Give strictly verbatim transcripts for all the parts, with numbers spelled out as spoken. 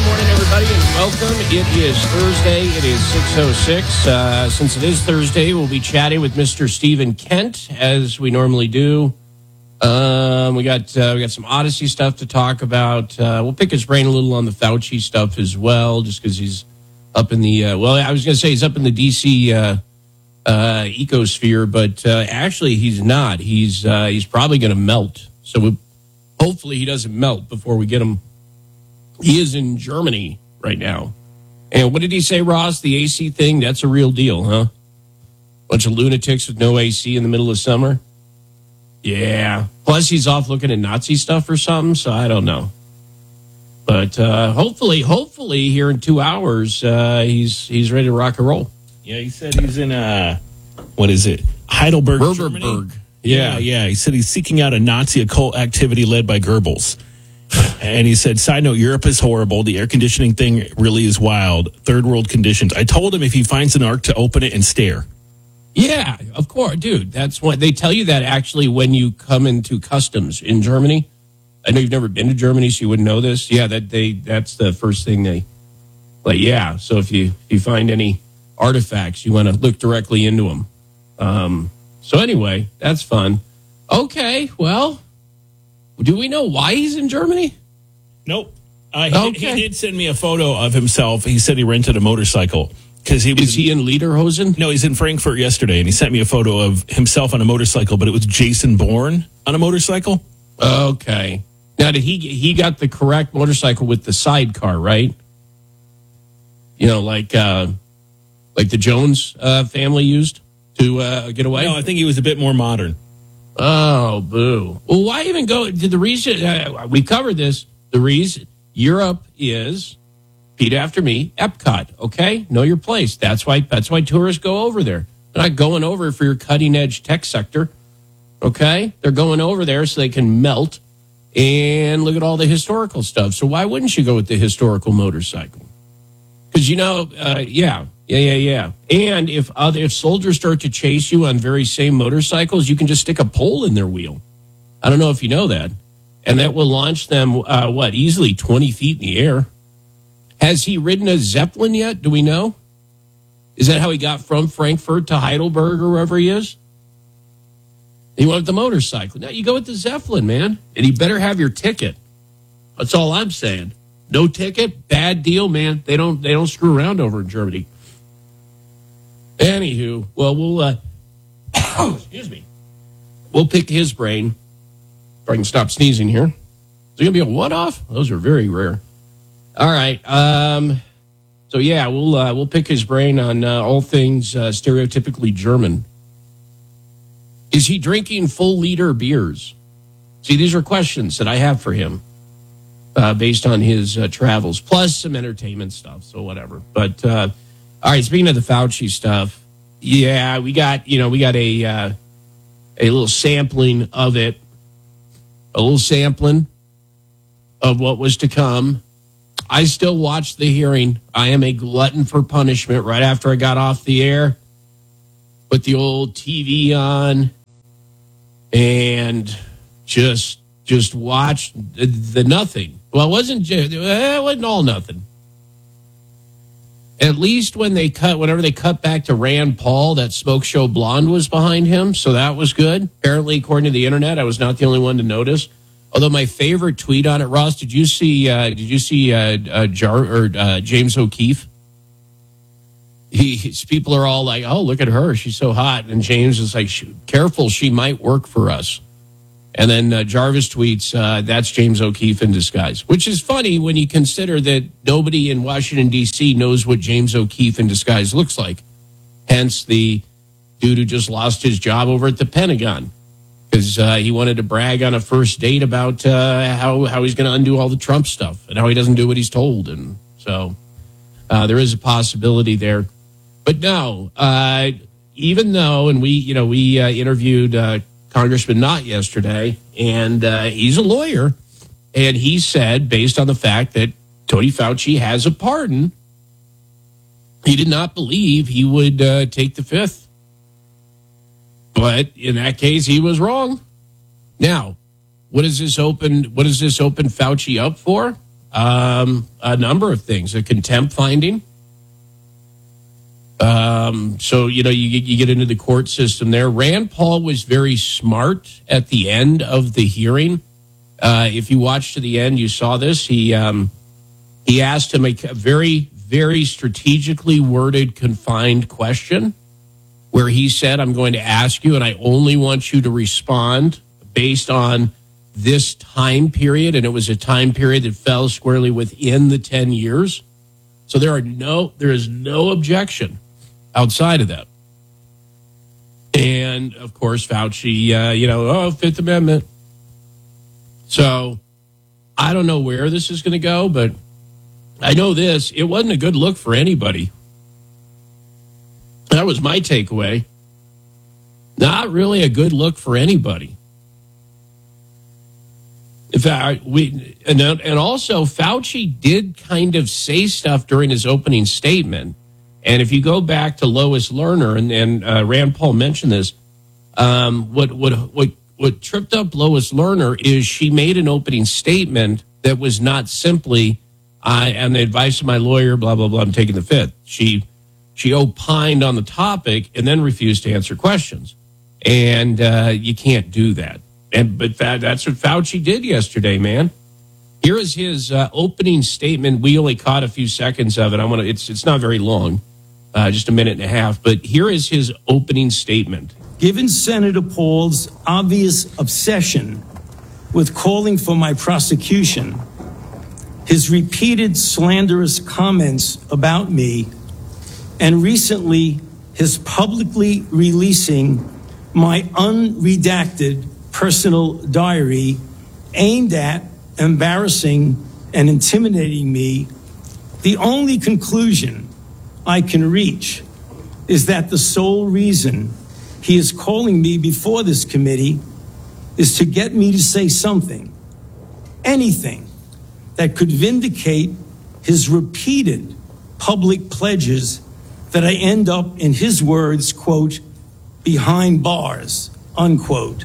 morning, everybody, and welcome. It is Thursday. It is six oh six. Uh, since it is Thursday, we'll be chatting with Mister Stephen Kent, as we normally do. Um, we got uh, we got some Odyssey stuff to talk about. Uh, we'll pick his brain a little on the Fauci stuff as well, just because he's up in the, uh, well, I was going to say he's up in the D C uh, uh, ecosphere, but uh, actually he's not. He's, uh, he's probably going to melt. So we, hopefully he doesn't melt before we get him. He is in Germany right now. And what did he say, Ross? The A C thing, that's a real deal, huh? Bunch of lunatics with no A C in the middle of summer. Yeah. Plus, he's off looking at Nazi stuff or something, so I don't know. But uh, hopefully, hopefully, here in two hours, uh, he's he's ready to rock and roll. Yeah, he said he's in, uh, what is it? Heidelberg, Berberberg. Germany? Yeah. yeah, yeah. He said he's seeking out a Nazi occult activity led by Goebbels. And he said, side note, Europe is horrible. The air conditioning thing really is wild. Third world conditions. I told him if he finds an ark to open it and stare. Yeah, of course, dude. That's what they tell you that actually when you come into customs in Germany. I know you've never been to Germany, so you wouldn't know this. Yeah, that they that's the first thing they like. Yeah, so if you if you find any artifacts, you want to look directly into them. Um, so anyway, that's fun. Okay, well. Do we know why he's in Germany? Nope. Uh, he, okay. he did send me a photo of himself. He said he rented a motorcycle. Cause he was, Is he in Lederhosen? No, he's in Frankfurt yesterday, and he sent me a photo of himself on a motorcycle, but it was Jason Bourne on a motorcycle. Okay. Now, did he he got the correct motorcycle with the sidecar, right? You know, like uh, like the Jones uh, family used to uh, get away? No, I think he was a bit more modern. Oh, boo. Well, why even go? Did the reason uh, we covered this? The reason Europe is, repeat after me, Epcot. Okay, know your place. That's why. That's why tourists go over there. They're not going over for your cutting edge tech sector. Okay, they're going over there so they can melt and look at all the historical stuff. So why wouldn't you go with the historical motorcycle? Because you know, uh, yeah. Yeah, yeah, yeah. And if other, if soldiers start to chase you on very same motorcycles, you can just stick a pole in their wheel. I don't know if you know that. And that will launch them, uh, what, easily twenty feet in the air. Has he ridden a Zeppelin yet? Do we know? Is that how he got from Frankfurt to Heidelberg or wherever he is? He went with the motorcycle. Now you go with the Zeppelin, man. And you better have your ticket. That's all I'm saying. No ticket, bad deal, man. They don't they don't screw around over in Germany. Anywho, well, we'll, uh, excuse me, we'll pick his brain. If I can stop sneezing here. Is it going to be a one-off? Those are very rare. All right. Um, so, yeah, we'll uh, we'll pick his brain on uh, all things uh, stereotypically German. Is he drinking full-liter beers? See, these are questions that I have for him uh, based on his uh, travels, plus some entertainment stuff, so whatever. But, uh all right, speaking of the Fauci stuff, yeah, we got, you know, we got a uh, a little sampling of it, a little sampling of what was to come. I still watched the hearing. I am a glutton for punishment. Right after I got off the air, put the old T V on and just just watched the, the nothing. Well, it wasn't just, it wasn't all nothing. At least when they cut, whenever they cut back to Rand Paul, that smoke show blonde was behind him, so that was good. Apparently, according to the internet, I was not the only one to notice. Although my favorite tweet on it, Ross, did you see? Uh, did you see uh, uh, Jar or uh, James O'Keefe? He, his, people are all like, "Oh, look at her, she's so hot," and James is like, "Careful, she might work for us." And then uh, Jarvis tweets, uh, that's James O'Keefe in disguise, which is funny when you consider that nobody in Washington, D C knows what James O'Keefe in disguise looks like. Hence the dude who just lost his job over at the Pentagon because uh, he wanted to brag on a first date about uh, how, how he's going to undo all the Trump stuff and how he doesn't do what he's told. And so uh, there is a possibility there. But no, uh, even though, and we, you know, we uh, interviewed uh, Congressman Knott yesterday, and uh, he's a lawyer, and he said, based on the fact that Tony Fauci has a pardon, he did not believe he would uh, take the fifth. But in that case, he was wrong. Now, what does this open? What does this open Fauci up for? um, a number of things, a contempt finding. Um, so, you know, you, you get into the court system there. Rand Paul was very smart at the end of the hearing. Uh, if you watched to the end, you saw this. He um, he asked him a very, very strategically worded, confined question where he said, I'm going to ask you, and I only want you to respond based on this time period. And it was a time period that fell squarely within the ten years. So there are no, there is no objection outside of that. And of course, Fauci, uh, you know, oh, Fifth Amendment. So I don't know where this is going to go, but I know this. It wasn't a good look for anybody. That was my takeaway. Not really a good look for anybody. In fact, we and, and also Fauci did kind of say stuff during his opening statement. And if you go back to Lois Lerner, and, and uh, Rand Paul mentioned this, um, what what what what tripped up Lois Lerner is she made an opening statement that was not simply, "I on the advice of my lawyer, blah blah blah, I'm taking the fifth." She she opined on the topic and then refused to answer questions, and uh, you can't do that. And but that, that's what Fauci did yesterday, man. Here is his uh, opening statement. We only caught a few seconds of it. I want to. It's it's not very long. Uh, just a minute and a half, but here is his opening statement. Given Senator Paul's obvious obsession with calling for my prosecution, his repeated slanderous comments about me, and recently his publicly releasing my unredacted personal diary aimed at embarrassing and intimidating me, the only conclusion I can reach is that the sole reason he is calling me before this committee is to get me to say something, anything, that could vindicate his repeated public pledges that I end up, in his words, quote, behind bars, unquote.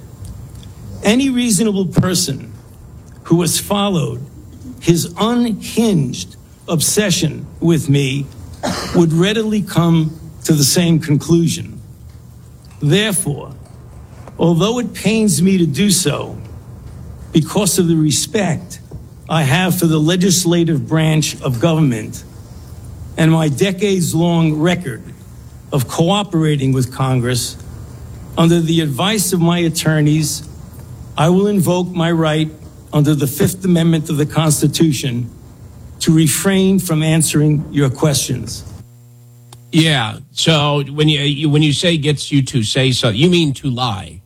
Any reasonable person who has followed his unhinged obsession with me would readily come to the same conclusion. Therefore, although it pains me to do so, because of the respect I have for the legislative branch of government and my decades-long record of cooperating with Congress, under the advice of my attorneys, I will invoke my right under the Fifth Amendment of the Constitution to refrain from answering your questions. Yeah. So when you, you when you say gets you to say something, you mean to lie.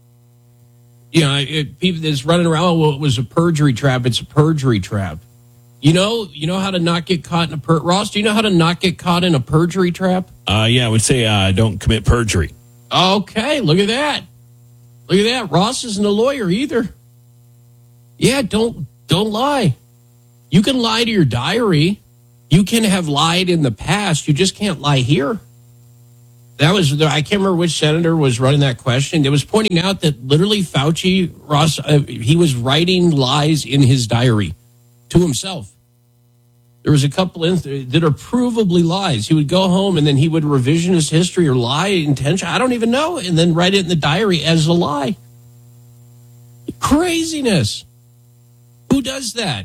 You know, it, people that's running around, oh, well, it was a perjury trap. It's a perjury trap. You know, you know how to not get caught in a per Ross. Do you know how to not get caught in a perjury trap? Uh, yeah, I would say uh, don't commit perjury. Okay, look at that. Look at that. Ross isn't a lawyer either. Yeah, don't don't lie. You can lie to your diary. You can have lied in the past. You just can't lie here. That was, I can't remember which senator was running that question. It was pointing out that literally Fauci, Ross, uh, he was writing lies in his diary to himself. There was a couple in, that are provably lies. He would go home and then he would revision his history or lie intentionally. I don't even know. And then write it in the diary as a lie. Craziness. Who does that?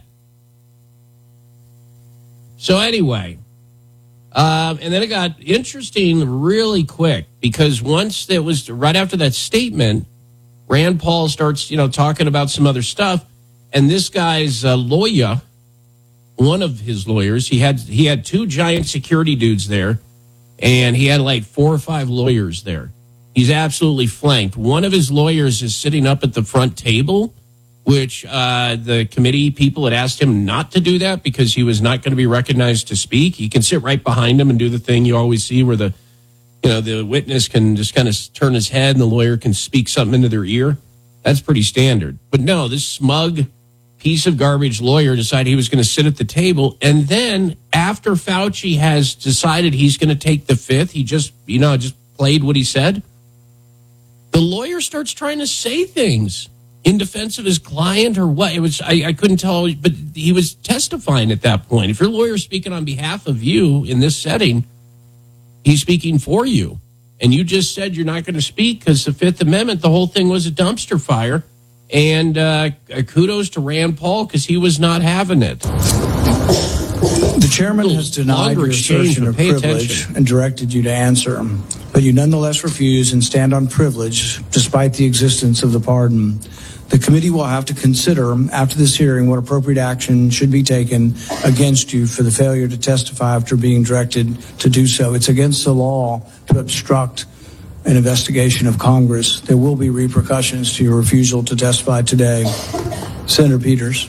So anyway, um, and then it got interesting really quick, because once it was right after that statement, Rand Paul starts, you know, talking about some other stuff, and this guy's uh, lawyer, one of his lawyers, he had he had two giant security dudes there, and he had like four or five lawyers there. He's absolutely flanked. One of his lawyers is sitting up at the front table, which uh, the committee people had asked him not to do that because he was not going to be recognized to speak. He can sit right behind him and do the thing you always see where the, you know, the witness can just kind of turn his head and the lawyer can speak something into their ear. That's pretty standard. But no, this smug piece of garbage lawyer decided he was going to sit at the table. And then after Fauci has decided he's going to take the fifth, he just, you know, just played what he said. The lawyer starts trying to say things in defense of his client or what? It was I, I couldn't tell, but he was testifying at that point. If your lawyer's speaking on behalf of you in this setting, he's speaking for you. And you just said you're not going to speak because the Fifth Amendment, the whole thing was a dumpster fire. And uh, kudos to Rand Paul because he was not having it. The chairman has denied your assertion of privilege and directed you to answer, but you nonetheless refuse and stand on privilege despite the existence of the pardon. The committee will have to consider after this hearing what appropriate action should be taken against you for the failure to testify after being directed to do so. It's against the law to obstruct an investigation of Congress. There will be repercussions to your refusal to testify today. Senator Peters.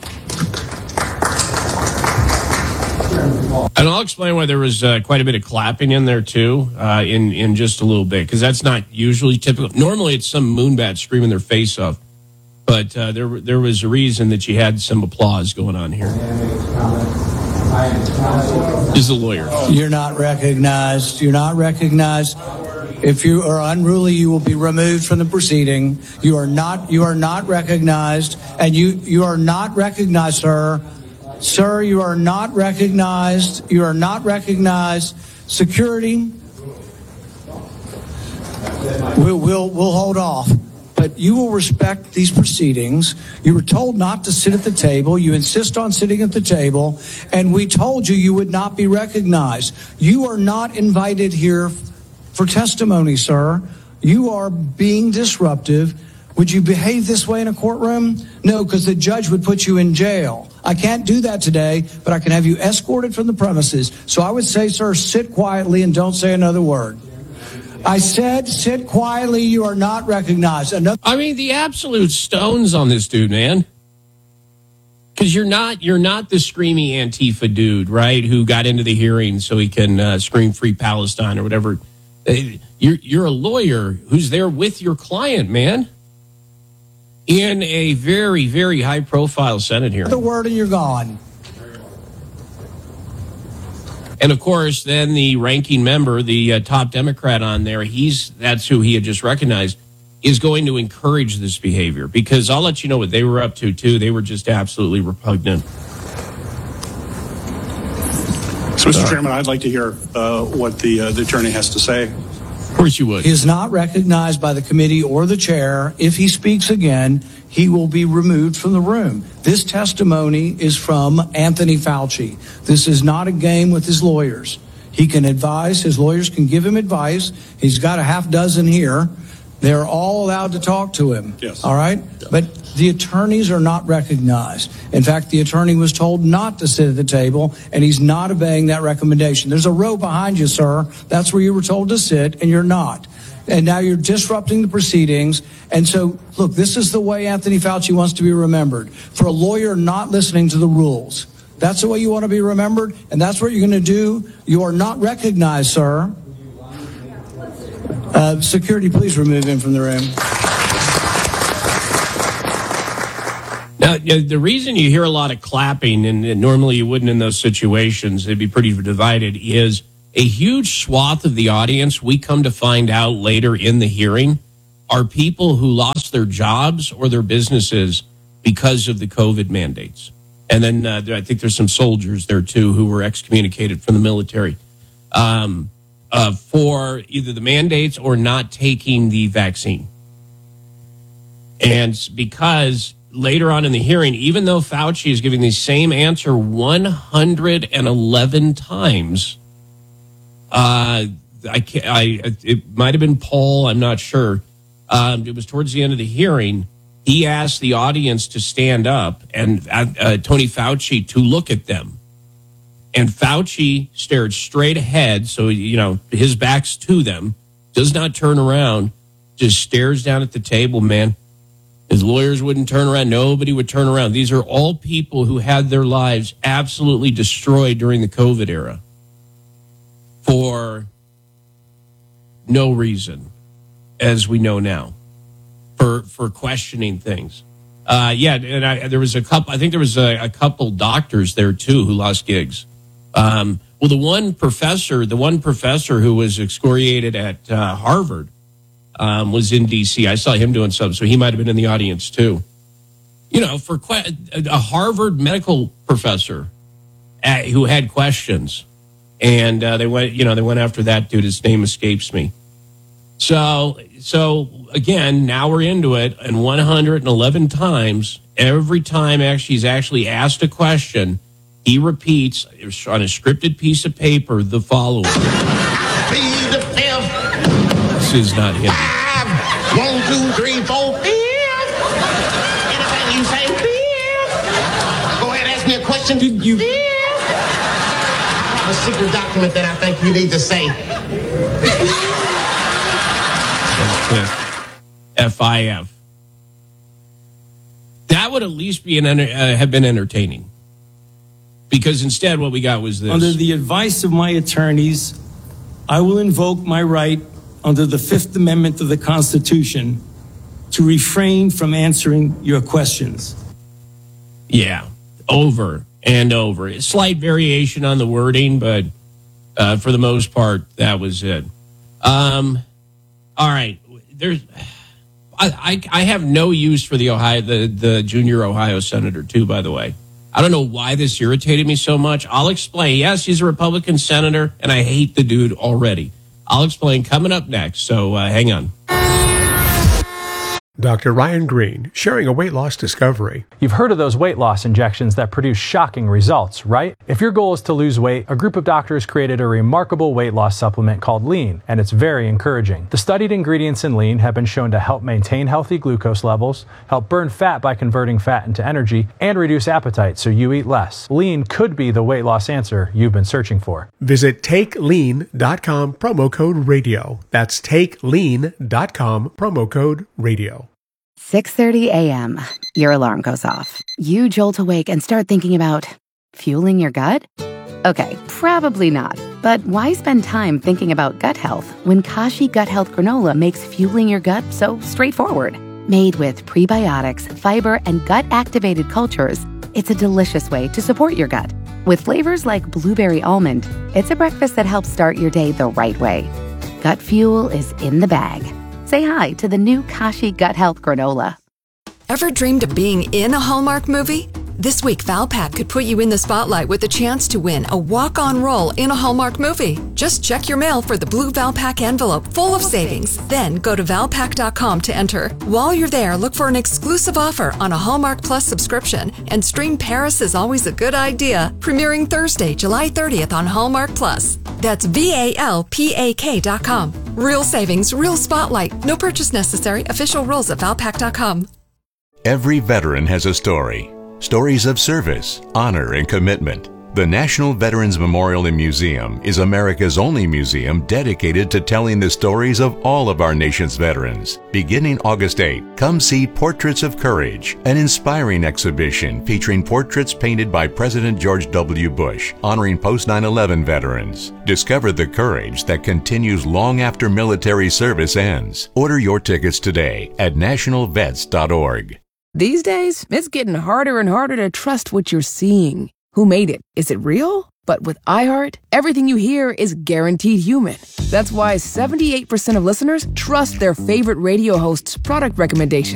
And I'll explain why there was uh, quite a bit of clapping in there, too, uh, in, in just a little bit, because that's not usually typical. Normally, it's some moonbat screaming their face off. But uh, there there was a reason that you had some applause going on here. Is the lawyer. You're not recognized. You're not recognized. If you are unruly, you will be removed from the proceeding. You are not you are not recognized, and you, you are not recognized, sir. Sir, you are not recognized. You are not recognized. Security, we'll, we'll, we'll hold off. But you will respect these proceedings. You were told not to sit at the table. You insist on sitting at the table. And we told you you would not be recognized. You are not invited here for testimony, sir. You are being disruptive. Would you behave this way in a courtroom? No, because the judge would put you in jail. I can't do that today, but I can have you escorted from the premises. So I would say, sir, sit quietly and don't say another word. I said, sit quietly. You are not recognized. Another- I mean, the absolute stones on this dude, man. Because you're not you're not the screamy Antifa dude, right? Who got into the hearing so he can uh, scream "Free Palestine" or whatever. You're you're a lawyer who's there with your client, man. In a very, very high-profile Senate hearing. The word and you're gone. And, of course, then the ranking member, the uh, top Democrat on there, he's that's who he had just recognized, is going to encourage this behavior. Because I'll let you know what they were up to, too. They were just absolutely repugnant. So, Mister Chairman, I'd like to hear uh, what the, uh, the attorney has to say. Of course you would. He is not recognized by the committee or the chair. If he speaks again, he will be removed from the room. This testimony is from Anthony Fauci. This is not a game with his lawyers. He can advise. His lawyers can give him advice. He's got a half dozen here. They're all allowed to talk to him. Yes. All right? Yeah. But the attorneys are not recognized. In fact, the attorney was told not to sit at the table, and he's not obeying that recommendation. There's a row behind you, sir. That's where you were told to sit, and you're not. And now you're disrupting the proceedings. And so, look, this is the way Anthony Fauci wants to be remembered. For a lawyer not listening to the rules. That's the way you want to be remembered, and that's what you're going to do. You are not recognized, sir. Uh, security, please remove him from the room. Now, the reason you hear a lot of clapping, and normally you wouldn't in those situations, they'd be pretty divided, is a huge swath of the audience, we come to find out later in the hearing, are people who lost their jobs or their businesses because of the COVID mandates. And then uh, I think there's some soldiers there, too, who were excommunicated from the military. Um Uh, for either the mandates or not taking the vaccine. And because later on in the hearing, even though Fauci is giving the same answer one hundred eleven times, uh, I, can't, I it might have been Paul, I'm not sure. Um, it was towards the end of the hearing. He asked the audience to stand up and uh, uh, Tony Fauci to look at them. And Fauci stared straight ahead, so, you know, his back's to them, does not turn around, just stares down at the table, man. His lawyers wouldn't turn around. Nobody would turn around. These are all people who had their lives absolutely destroyed during the COVID era for no reason, as we know now, for, for questioning things. Uh, yeah, and I, there was a couple, I think there was a, a couple doctors there, too, who lost gigs. Um, well, the one professor, the one professor who was excoriated at uh, Harvard um, was in D C. I saw him doing something, so he might have been in the audience too. You know, for que- a Harvard medical professor at, who had questions, and uh, they went, you know, they went after that dude. His name escapes me. So, so again, now we're into it, and one hundred eleven times, every time actually he's actually asked a question, he repeats on a scripted piece of paper the following. Plead the fifth. This is not him. Five. One, two, three, four, fifth. Anything you say, fifth. Go ahead, ask me a question. Did you? Fifth. I have a secret document that I think you need to say. F I F. That would at least be an uh, have been entertaining. Because instead what we got was this. Under the advice of my attorneys, I will invoke my right under the Fifth Amendment of the Constitution to refrain from answering your questions. Yeah, over and over. A slight variation on the wording, but uh, for the most part, that was it. Um, all right. There's, I, I, I have no use for the Ohio, the, the junior Ohio senator, too, by the way. I don't know why this irritated me so much. I'll explain. Yes, he's a Republican senator, and I hate the dude already. I'll explain coming up next, so uh, hang on. Doctor Ryan Green, sharing a weight loss discovery. You've heard of those weight loss injections that produce shocking results, right? If your goal is to lose weight, a group of doctors created a remarkable weight loss supplement called Lean, and it's very encouraging. The studied ingredients in Lean have been shown to help maintain healthy glucose levels, help burn fat by converting fat into energy, and reduce appetite so you eat less. Lean could be the weight loss answer you've been searching for. Visit take lean dot com, promo code radio. That's take lean dot com, promo code radio. six thirty a.m. Your alarm goes off. You jolt awake and start thinking about fueling your gut? Okay, probably not. But why spend time thinking about gut health when Kashi Gut Health Granola makes fueling your gut so straightforward? Made with prebiotics, fiber, and gut-activated cultures, it's a delicious way to support your gut. With flavors like blueberry almond, it's a breakfast that helps start your day the right way. Gut fuel is in the bag. Say hi to the new Kashi Gut Health Granola. Ever dreamed of being in a Hallmark movie? This week, Valpak could put you in the spotlight with the chance to win a walk-on role in a Hallmark movie. Just check your mail for the blue Valpak envelope full of savings. Then go to valpak dot com to enter. While you're there, look for an exclusive offer on a Hallmark Plus subscription and stream Paris is Always a Good Idea, premiering Thursday, July thirtieth on Hallmark Plus. That's V A L P A K dot com. Real savings, real spotlight. No purchase necessary. Official rules at valpak dot com. Every veteran has a story. Stories of service, honor, and commitment. The National Veterans Memorial and Museum is America's only museum dedicated to telling the stories of all of our nation's veterans. Beginning August eighth, come see Portraits of Courage, an inspiring exhibition featuring portraits painted by President George W. Bush, honoring post nine eleven veterans. Discover the courage that continues long after military service ends. Order your tickets today at national vets dot org. These days, it's getting harder and harder to trust what you're seeing. Who made it? Is it real? But with iHeart, everything you hear is guaranteed human. That's why seventy-eight percent of listeners trust their favorite radio host's product recommendations.